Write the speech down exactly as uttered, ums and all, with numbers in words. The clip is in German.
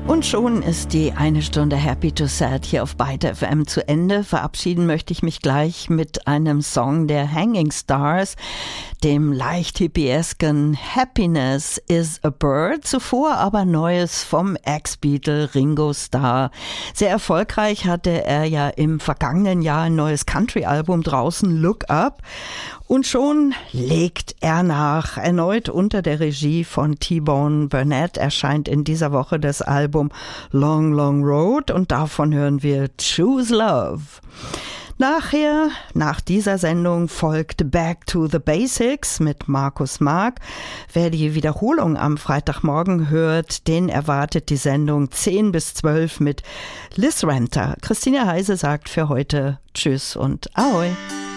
Und schon ist die eine Stunde Happy to Sad hier auf Byte F M zu Ende. Verabschieden möchte ich mich gleich mit einem Song der Hanging Stars, dem leicht hippiesken Happiness is a Bird. Zuvor aber Neues vom Ex-Beatle Ringo Starr. Sehr erfolgreich hatte er ja im vergangenen Jahr ein neues Country-Album draußen, Look Up. Und schon legt er nach. Erneut unter der Regie von T-Bone Burnett erscheint in dieser Woche das Album Long, Long Road und davon hören wir Choose Love. Nachher, nach dieser Sendung, folgt Back to the Basics mit Markus Mark. Wer die Wiederholung am Freitagmorgen hört, den erwartet die Sendung zehn bis zwölf mit Liz Renter. Christine Heise sagt für heute Tschüss und Ahoi.